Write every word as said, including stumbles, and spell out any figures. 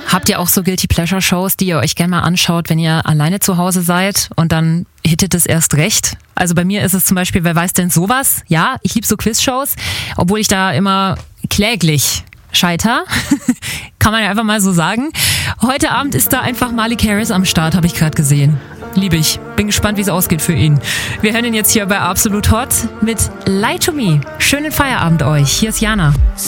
Habt ihr auch so Guilty Pleasure Shows, die ihr euch gerne mal anschaut, wenn ihr alleine zu Hause seid und dann hittet es erst recht? Also bei mir ist es zum Beispiel, wer weiß denn sowas? Ja, ich liebe so Quizshows, obwohl ich da immer kläglich scheiter. Kann man ja einfach mal so sagen. Heute Abend ist da einfach Malik Harris am Start, habe ich gerade gesehen. Liebe ich. Bin gespannt, wie es ausgeht für ihn. Wir hören ihn jetzt hier bei Absolut Hot mit Lie to Me. Schönen Feierabend euch. Hier ist Jana.